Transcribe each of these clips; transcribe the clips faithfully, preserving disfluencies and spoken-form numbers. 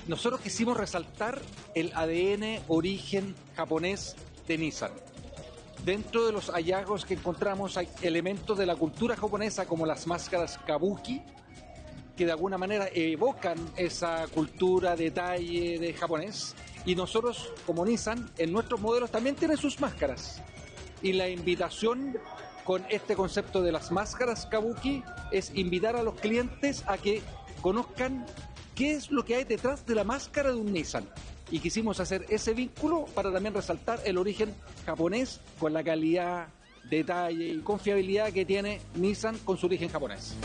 Nosotros quisimos resaltar el A D N origen japonés de Nissan. Dentro de los hallazgos que encontramos hay elementos de la cultura japonesa como las máscaras kabuki, que de alguna manera evocan esa cultura, detalle de japonés. Y nosotros, como Nissan, en nuestros modelos también tienen sus máscaras. Y la invitación con este concepto de las máscaras kabuki es invitar a los clientes a que conozcan qué es lo que hay detrás de la máscara de un Nissan. Y quisimos hacer ese vínculo para también resaltar el origen japonés con la calidad, detalle y confiabilidad que tiene Nissan con su origen japonés.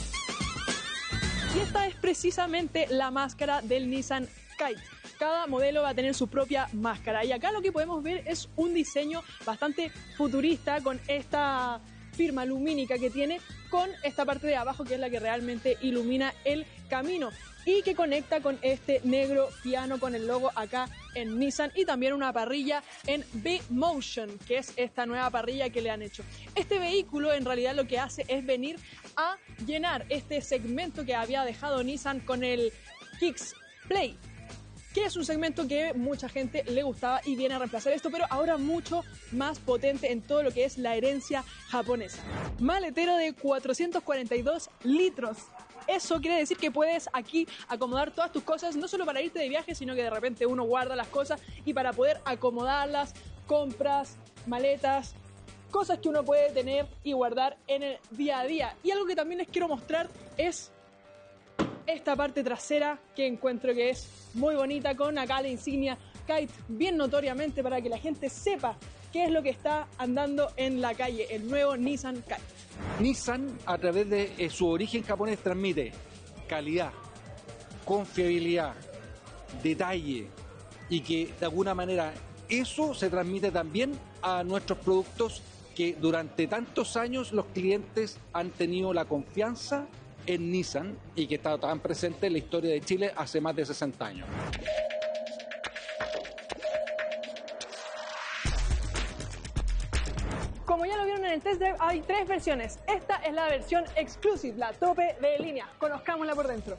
Y esta es precisamente la máscara del Nissan Kite. Cada modelo va a tener su propia máscara. Y acá lo que podemos ver es un diseño bastante futurista con esta firma lumínica que tiene, con esta parte de abajo que es la que realmente ilumina el camino y que conecta con este negro piano con el logo acá en Nissan, y también una parrilla en V-Motion, que es esta nueva parrilla que le han hecho. Este vehículo en realidad lo que hace es venir a llenar este segmento que había dejado Nissan con el Kicks Play, que es un segmento que mucha gente le gustaba y viene a reemplazar esto, pero ahora mucho más potente en todo lo que es la herencia japonesa. Maletero de cuatrocientos cuarenta y dos litros. Eso quiere decir que puedes aquí acomodar todas tus cosas, no solo para irte de viaje, sino que de repente uno guarda las cosas y para poder acomodarlas, compras, maletas, cosas que uno puede tener y guardar en el día a día. Y algo que también les quiero mostrar es esta parte trasera, que encuentro que es muy bonita, con acá la insignia Kite bien notoriamente para que la gente sepa qué es lo que está andando en la calle, el nuevo Nissan Kite. Nissan, a través de eh, su origen japonés, transmite calidad, confiabilidad, detalle, y que de alguna manera eso se transmite también a nuestros productos, que durante tantos años los clientes han tenido la confianza en Nissan y que está tan presente en la historia de Chile hace más de sesenta años. Como ya lo vieron en el test drive, hay tres versiones. Esta es la versión Exclusive, la tope de línea. Conozcámosla por dentro.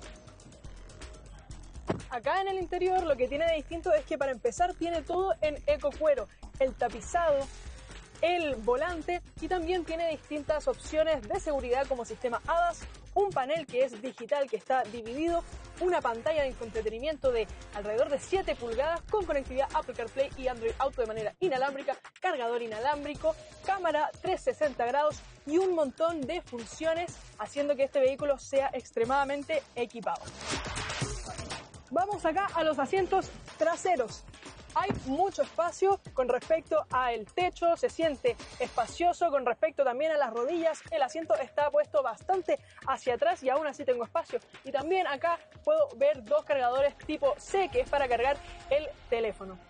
Acá en el interior lo que tiene de distinto es que, para empezar, tiene todo en ecocuero. El tapizado, el volante, y también tiene distintas opciones de seguridad como sistema A D A S, un panel que es digital que está dividido, una pantalla de entretenimiento de alrededor de siete pulgadas con conectividad Apple CarPlay y Android Auto de manera inalámbrica, cargador inalámbrico, cámara trescientos sesenta grados y un montón de funciones, haciendo que este vehículo sea extremadamente equipado. Vamos acá a los asientos traseros. Hay mucho espacio con respecto al techo, se siente espacioso con respecto también a las rodillas. El asiento está puesto bastante hacia atrás y aún así tengo espacio. Y también acá puedo ver dos cargadores tipo C, que es para cargar el teléfono.